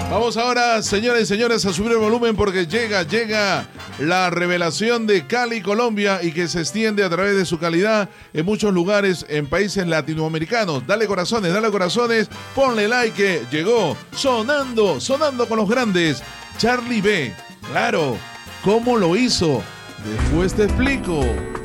Vamos ahora, señoras y señores, a subir el volumen porque llega la revelación de Cali, Colombia, y que se extiende a través de su calidad en muchos lugares en países latinoamericanos. Dale corazones, ponle like que llegó sonando con los grandes. Charlie B, claro, ¿cómo lo hizo? Después te explico.